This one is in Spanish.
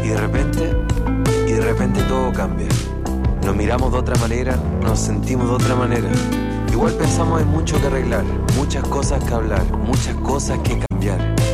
Y de repente todo cambia. Nos miramos de otra manera, nos sentimos de otra manera. Igual pensamos en mucho que arreglar, muchas cosas que hablar, muchas cosas que cambiar.